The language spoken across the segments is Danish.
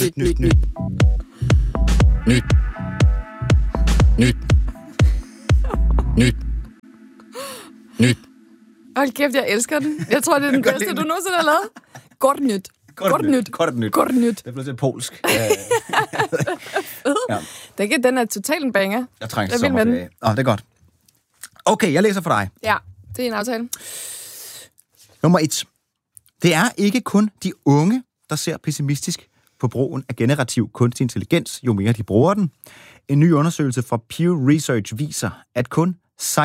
Hold kæft, jeg elsker den. Jeg tror, det er den bedste, du nogensinde har lavet. Godt nyt. Det blev til polsk. Ja. Den er totalt en banger. Jeg trænger til sommerferie. Det er godt. Okay, jeg læser for dig. Ja, det er en aftale. Nummer 1. Det er ikke kun de unge, der ser pessimistisk på brugen af generativ kunstig intelligens, jo mere de bruger den. En ny undersøgelse fra Pew Research viser, at kun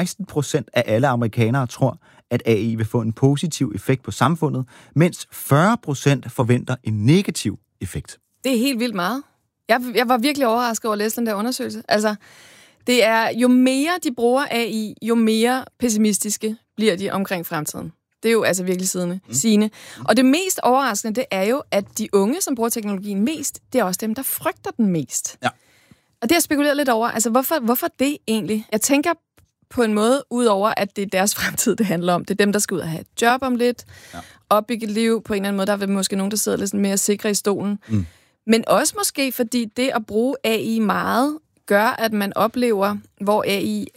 16% af alle amerikanere tror, at AI vil få en positiv effekt på samfundet, mens 40% forventer en negativ effekt. Det er helt vildt meget. Jeg var virkelig overrasket over at læse den der undersøgelse. Altså, det er, jo mere de bruger AI, jo mere pessimistiske bliver de omkring fremtiden. Det er jo altså virkelig sigende. Og det mest overraskende, det er jo, at de unge, som bruger teknologien mest, det er også dem, der frygter den mest. Ja. Og det har jeg spekuleret lidt over. Altså, hvorfor det egentlig? Jeg tænker på en måde, udover at det er deres fremtid, det handler om. Det er dem, der skal ud og have et job om lidt, opbygge et liv på en eller anden måde. Der er måske nogen, der sidder lidt mere sikre i stolen. Men også måske, fordi det at bruge AI meget, gør, at man oplever, hvor AI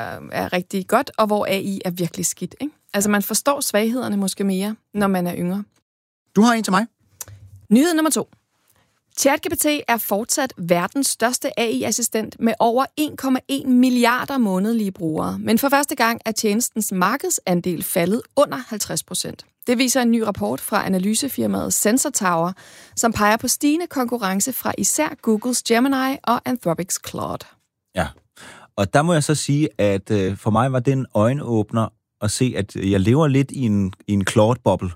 er rigtig godt, og hvor AI er virkelig skidt, ikke? Altså, man forstår svaghederne måske mere, når man er yngre. Du har en til mig. Nyhed nummer 2. ChatGPT er fortsat verdens største AI-assistent med over 1,1 milliarder månedlige brugere. Men for første gang er tjenestens markedsandel faldet under 50%. Det viser en ny rapport fra analysefirmaet Sensor Tower, som peger på stigende konkurrence fra især Googles Gemini og Anthropics Claude. Ja, og der må jeg så sige, at for mig var det en øjenåbner at se, at jeg lever lidt i en Claude-boble.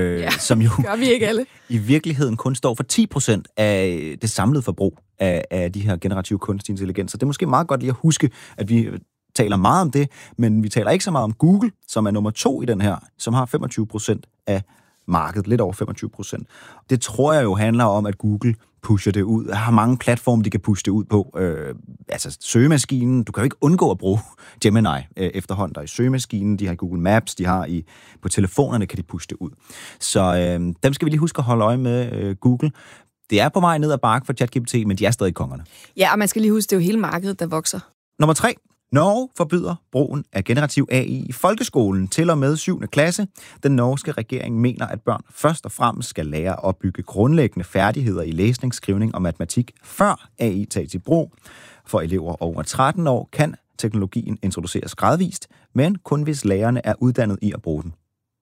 Som jo gør vi ikke alle. I virkeligheden kun står for 10% af det samlede forbrug af de her generative kunstige intelligenser. Det er måske meget godt lige at huske, at vi taler meget om det, men vi taler ikke så meget om Google, som er nummer 2 i den her, som har 25% af markedet, lidt over 25%. Det tror jeg jo handler om, at Google pusher det ud. Jeg har mange platforme, de kan pushe det ud på. Altså søgemaskinen, du kan jo ikke undgå at bruge Gemini efterhånden. Der er i søgemaskinen, de har Google Maps, de har på telefonerne kan de pushe det ud. Så dem skal vi lige huske at holde øje med Google. Det er på vej ned ad bakke for ChatGPT, men de er stadig kongerne. Ja, og man skal lige huske, det er jo hele markedet, der vokser. Nummer 3. Norge forbyder brugen af generativ AI i folkeskolen til og med 7. klasse. Den norske regering mener, at børn først og fremmest skal lære at opbygge grundlæggende færdigheder i læsning, skrivning og matematik, før AI tages i brug. For elever over 13 år kan teknologien introduceres gradvist, men kun hvis lærerne er uddannet i at bruge den.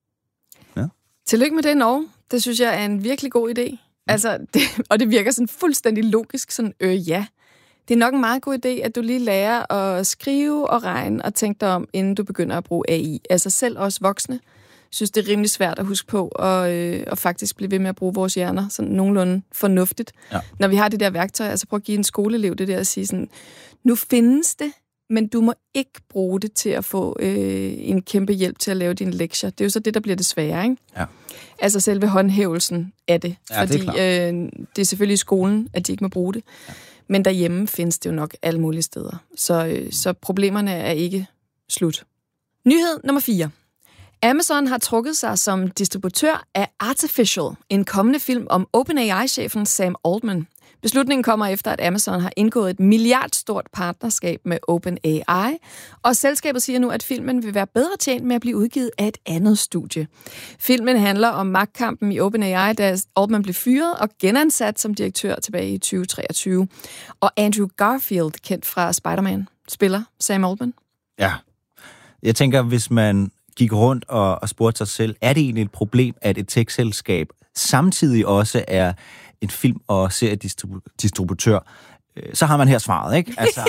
Ja. Tillykke med det, Norge. Det synes jeg er en virkelig god idé. Altså, og det virker sådan fuldstændig logisk, sådan ja. Det er nok en meget god idé, at du lige lærer at skrive og regne og tænke dig om, inden du begynder at bruge AI. Altså selv os voksne synes, det er rimelig svært at huske på og faktisk blive ved med at bruge vores hjerner sådan nogenlunde fornuftigt. Ja. Når vi har det der værktøj, altså prøv at give en skoleelev det der at sige sådan, nu findes det, men du må ikke bruge det til at få en kæmpe hjælp til at lave dine lektier. Det er jo så det, der bliver det svære, ikke? Ja. Altså selve håndhævelsen af det. Ja, fordi det er selvfølgelig i skolen, at de ikke må bruge det. Ja. Men derhjemme findes det jo nok alle mulige steder. Så problemerne er ikke slut. Nyhed nummer 4. Amazon har trukket sig som distributør af Artificial, en kommende film om OpenAI-chefen Sam Altman. Beslutningen kommer efter, at Amazon har indgået et milliardstort partnerskab med OpenAI, og selskabet siger nu, at filmen vil være bedre tjent med at blive udgivet af et andet studie. Filmen handler om magtkampen i OpenAI, da Altman blev fyret og genansat som direktør tilbage i 2023. Og Andrew Garfield, kendt fra Spider-Man, spiller Sam Altman. Ja, jeg tænker, hvis man gik rundt og spurgte sig selv, er det egentlig et problem, at et tech-selskab samtidig også er en film- og seriedistributør, så har man her svaret, ikke? Altså,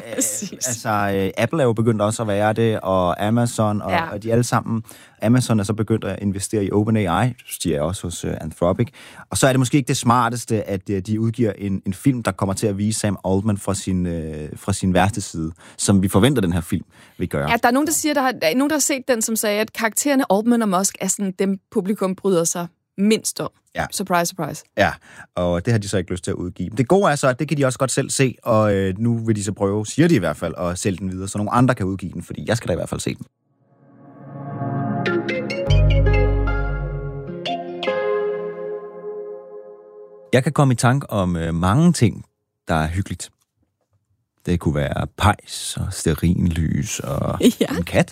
ja, Apple er jo begyndt også at være det, og Amazon, og de alle sammen. Amazon er så begyndt at investere i OpenAI, de er også hos Anthropic. Og så er det måske ikke det smarteste, at de udgiver en film, der kommer til at vise Sam Altman fra sin værste side, som vi forventer, den her film vil gøre. Ja, der er nogen, der siger, der er nogen, der har set den, som sagde, at karaktererne Altman og Musk er sådan dem, publikum bryder sig mindst om. Ja. Surprise, surprise. Ja, og det har de så ikke lyst til at udgive. Det gode er så, at det kan de også godt selv se, og nu vil de så prøve, siger de i hvert fald, at sælge den videre, så nogle andre kan udgive den, fordi jeg skal da i hvert fald se den. Jeg kan komme i tanke om mange ting, der er hyggeligt. Det kunne være pejs og stearinlys og en kat.